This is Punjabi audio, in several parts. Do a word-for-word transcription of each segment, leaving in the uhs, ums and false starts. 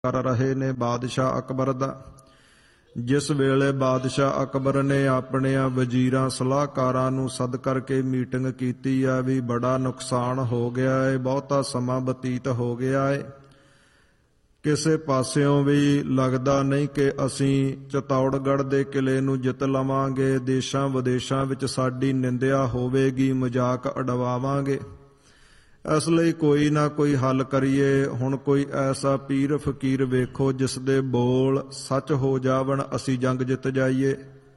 ਕਰ ਰਹੇ ਨੇ ਬਾਦਸ਼ਾਹ ਅਕਬਰ ਦਾ। ਜਿਸ ਵੇਲੇ ਬਾਦਸ਼ਾਹ ਅਕਬਰ ਨੇ ਆਪਣਿਆਂ ਵਜ਼ੀਰਾਂ ਸਲਾਹਕਾਰਾਂ ਨੂੰ ਸੱਦ ਕਰਕੇ ਮੀਟਿੰਗ ਕੀਤੀ ਆ ਵੀ ਬੜਾ ਨੁਕਸਾਨ ਹੋ ਗਿਆ ਏ, ਬਹੁਤਾ ਸਮਾਂ ਬਤੀਤ ਹੋ ਗਿਆ ਏ, ਕਿਸੇ ਪਾਸਿਓਂ ਵੀ ਲੱਗਦਾ ਨਹੀਂ ਕਿ ਅਸੀਂ ਚਿਤੌੜਗੜ੍ਹ ਦੇ ਕਿਲੇ ਨੂੰ ਜਿੱਤ ਲਵਾਂਗੇ। ਦੇਸ਼ਾਂ ਵਿਦੇਸ਼ਾਂ ਵਿੱਚ ਸਾਡੀ ਨਿੰਦਿਆ ਹੋਵੇਗੀ, ਮਜ਼ਾਕ ਉਡਵਾਵਾਂਗੇ। ਇਸ ਲਈ ਕੋਈ ਨਾ ਕੋਈ ਹੱਲ ਕਰੀਏ। ਹੁਣ ਕੋਈ ਐਸਾ ਪੀਰ ਫਕੀਰ ਵੇਖੋ ਜਿਸ ਦੇ ਬੋਲ ਸੱਚ ਹੋ ਜਾਵਣ, ਅਸੀਂ ਜੰਗ ਜਿੱਤ ਜਾਈਏ।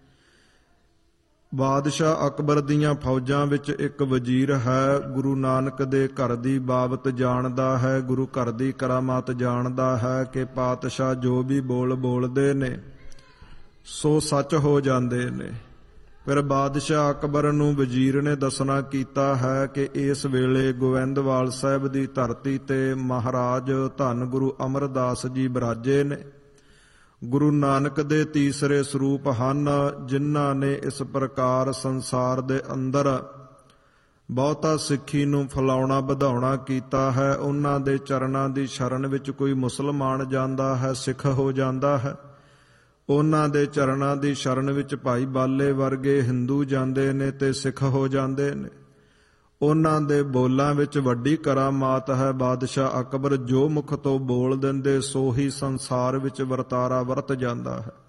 ਬਾਦਸ਼ਾਹ ਅਕਬਰ ਦੀਆਂ ਫੌਜਾਂ ਵਿੱਚ ਇੱਕ ਵਜ਼ੀਰ ਹੈ, ਗੁਰੂ ਨਾਨਕ ਦੇ ਘਰ ਦੀ ਬਾਬਤ ਜਾਣਦਾ ਹੈ, ਗੁਰੂ ਘਰ ਦੀ ਕਰਾਮਾਤ ਜਾਣਦਾ ਹੈ ਕਿ ਪਾਤਸ਼ਾਹ ਜੋ ਵੀ ਬੋਲ ਬੋਲਦੇ ਨੇ ਸੋ ਸੱਚ ਹੋ ਜਾਂਦੇ ਨੇ। ਫਿਰ ਬਾਦਸ਼ਾਹ ਅਕਬਰ ਨੂੰ ਵਜ਼ੀਰ ਨੇ ਦੱਸਣਾ ਕੀਤਾ ਹੈ ਕਿ ਇਸ ਵੇਲੇ ਗੋਬਿੰਦਵਾਲ ਸਾਹਿਬ ਦੀ ਧਰਤੀ ਤੇ ਮਹਾਰਾਜ ਧੰਨ ਗੁਰੂ ਅਮਰਦਾਸ ਜੀ ਬਿਰਾਜੇ ਨੇ। ਗੁਰੂ ਨਾਨਕ ਦੇ ਤੀਸਰੇ ਸਰੂਪ ਹਨ, ਜਿਨ੍ਹਾਂ ਨੇ ਇਸ ਪ੍ਰਕਾਰ ਸੰਸਾਰ ਦੇ ਅੰਦਰ ਬਹੁਤਾ ਸਿੱਖੀ ਨੂੰ ਫੈਲਾਉਣਾ ਵਧਾਉਣਾ ਕੀਤਾ ਹੈ। ਉਹਨਾਂ ਦੇ ਚਰਨਾਂ ਦੀ ਸ਼ਰਨ ਵਿੱਚ ਕੋਈ ਮੁਸਲਮਾਨ ਜਾਂਦਾ ਹੈ, ਸਿੱਖ ਹੋ ਜਾਂਦਾ ਹੈ। ਉਹਨਾਂ ਦੇ ਚਰਨਾਂ ਦੀ ਸ਼ਰਨ ਵਿੱਚ ਭਾਈ ਬਾਲੇ ਵਰਗੇ ਹਿੰਦੂ ਜਾਂਦੇ ਨੇ ਤੇ ਸਿੱਖ ਹੋ ਜਾਂਦੇ ਨੇ। ਉਹਨਾਂ ਦੇ ਬੋਲਾਂ ਵਿੱਚ ਵੱਡੀ ਕਰਾਮਾਤ ਹੈ। ਬਾਦਸ਼ਾਹ ਅਕਬਰ ਜੋ ਮੁਖ ਤੋਂ ਬੋਲ ਦਿੰਦੇ ਸੋ ਹੀ ਸੰਸਾਰ ਵਿੱਚ ਵਰਤਾਰਾ ਵਰਤ ਜਾਂਦਾ ਹੈ।